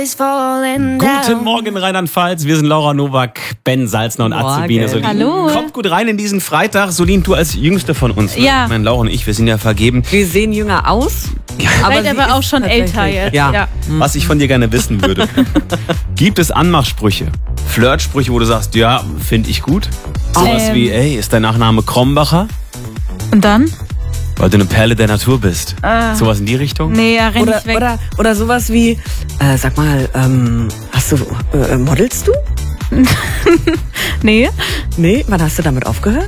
Guten Morgen, Rheinland-Pfalz. Wir sind Laura Nowak, Ben Salzner und Azubine. Solin, hallo. Kommt gut rein in diesen Freitag. Solin, du als Jüngste von uns. Ja. Meine Laura und ich, wir sind ja vergeben. Wir sehen jünger aus. Ja. Seid aber auch schon älter jetzt. Ja. Was ich von dir gerne wissen würde. Gibt es Anmachsprüche? Flirtsprüche, wo du sagst, ja, finde ich gut? Sowas wie, ey, ist dein Nachname Krombacher? Und dann? Weil du eine Perle der Natur bist. Sowas in die Richtung? Nee, ja, renn ich weg. Oder sowas wie, sag mal, modelst du? Nee, Nee, wann hast du damit aufgehört?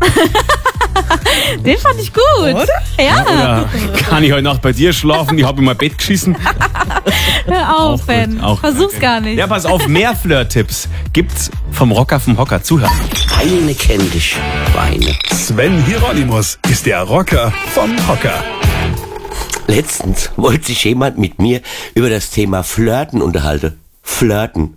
den fand ich gut. Oder? Ja, Oder kann ich heute Nacht bei dir schlafen? Ich habe in mein Bett geschissen. hör auf, Auch Ben. gut, auch Versuch's gut. gar nicht. Ja, pass auf, mehr Flirt-Tipps gibt's vom Rocker vom Hocker. Zuhören. Weine kenn dich, Weine. Sven Hieronymus ist der Rocker vom Hocker. Letztens wollte sich jemand mit mir über das Thema Flirten unterhalten. Flirten.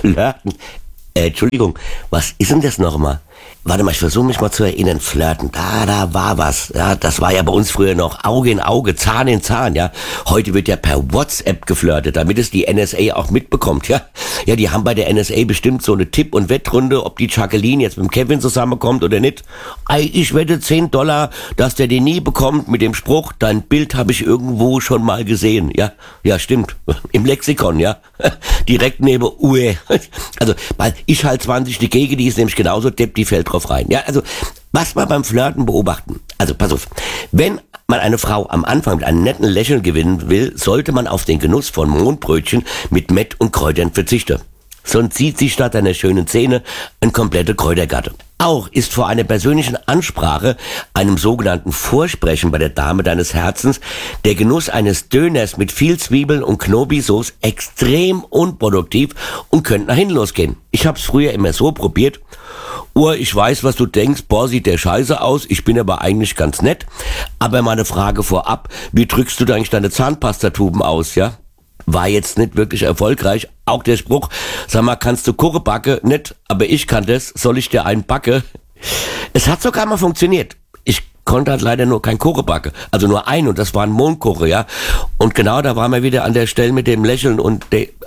Entschuldigung, was ist denn das nochmal? Warte mal, ich versuche mich mal zu erinnern. Flirten, da war was. Ja, das war ja bei uns früher noch Auge in Auge, Zahn in Zahn, ja. Heute wird ja per WhatsApp geflirtet, damit es die NSA auch mitbekommt, ja. Ja, die haben bei der NSA bestimmt so eine Tipp- und Wettrunde, ob die Jacqueline jetzt mit dem Kevin zusammenkommt oder nicht. Ich wette $10, dass der den nie bekommt mit dem Spruch, dein Bild habe ich irgendwo schon mal gesehen, ja. Ja, stimmt. Im Lexikon, ja. Direkt neben Ue. Also, weil ich halt 20 dagegen, die ist nämlich genauso depp, die fällt drauf rein. Ja, also, was wir beim Flirten beobachten. Also, pass auf. Wenn man eine Frau am Anfang mit einem netten Lächeln gewinnen will, sollte man auf den Genuss von Mohnbrötchen mit Mett und Kräutern verzichten. Sonst zieht sich statt einer schönen Szene ein komplette Kräutergatte. Auch ist vor einer persönlichen Ansprache, einem sogenannten Vorsprechen bei der Dame deines Herzens, der Genuss eines Döners mit viel Zwiebeln und Knobi-Sauce extrem unproduktiv und könnte nach hinten losgehen. Ich hab's früher immer so probiert. Ich weiß, was du denkst, boah, sieht der scheiße aus, ich bin aber eigentlich ganz nett. Aber mal eine Frage vorab, wie drückst du da eigentlich deine Zahnpastatuben aus, ja? War jetzt nicht wirklich erfolgreich. Auch der Spruch, sag mal, kannst du Kuchen backen? Nicht, aber ich kann das, soll ich dir einen backe? Es hat sogar mal funktioniert. Ich konnte halt leider nur kein Kuchen backen. Also nur einen, und das war ein Mohnkuchen, ja. Und genau da waren wir wieder an der Stelle mit dem Lächeln und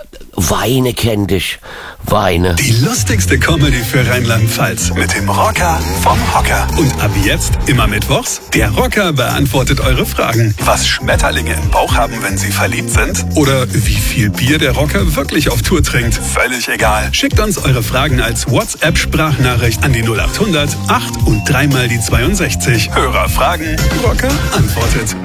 Weine kenn dich, Weine. Die lustigste Comedy für Rheinland-Pfalz mit dem Rocker vom Hocker. Und ab jetzt immer mittwochs, der Rocker beantwortet eure Fragen. Was Schmetterlinge im Bauch haben, wenn sie verliebt sind? Oder wie viel Bier der Rocker wirklich auf Tour trinkt? Völlig egal. Schickt uns eure Fragen als WhatsApp-Sprachnachricht an die 0800 8 und 3 mal die 62. Hörer fragen, Rocker antwortet.